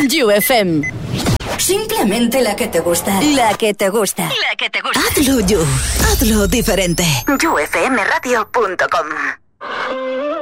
You FM. Simplemente la que te gusta. La que te gusta. La que te gusta. Hazlo You. Hazlo diferente. YouFMradio.com.